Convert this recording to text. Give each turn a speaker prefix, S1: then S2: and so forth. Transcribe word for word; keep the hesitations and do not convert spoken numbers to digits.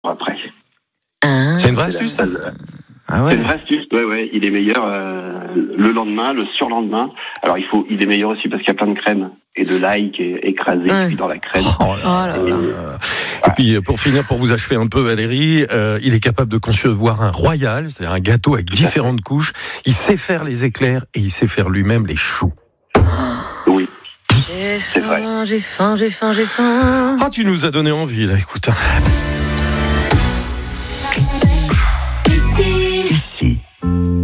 S1: après.
S2: Ah.
S3: C'est une vraie astuce, ça. Ah ouais.
S1: C'est une vraie astuce, ouais, ouais. Il est meilleur euh, le lendemain, le surlendemain. Alors il faut, il est meilleur aussi parce qu'il y a plein de crème et de l'ail qui est écrasé
S2: Ouais.
S1: puis dans la crème.
S3: Oh là là là. Et puis pour finir, pour vous achever un peu Valérie, euh, il est capable de concevoir un royal, c'est-à-dire un gâteau avec différentes couches. Il sait faire les éclairs et il sait faire lui-même les choux.
S1: Oui.
S2: J'ai
S1: C'est vrai.
S2: faim, j'ai faim, j'ai faim, j'ai faim.
S3: Ah, tu nous as donné envie là, écoute.